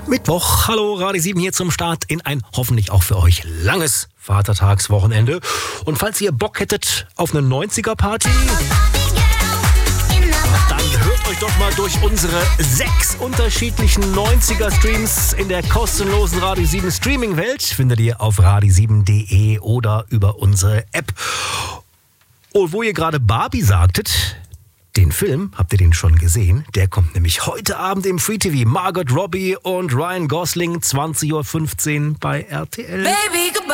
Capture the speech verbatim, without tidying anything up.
Mittwoch, hallo, Radio sieben hier zum Start in ein hoffentlich auch für euch langes Vatertagswochenende. Und falls ihr Bock hättet auf eine neunziger-Party, dann hört euch doch mal durch unsere sechs unterschiedlichen neunziger-Streams in der kostenlosen Radio sieben Streaming-Welt. Findet ihr auf radio sieben punkt de oder über unsere App. Und wo ihr gerade Barbie sagtet, den Film, habt ihr den schon gesehen? Der kommt nämlich heute Abend im Free T V. Margot Robbie und Ryan Gosling, zwanzig Uhr fünfzehn bei R T L. Baby, goodbye.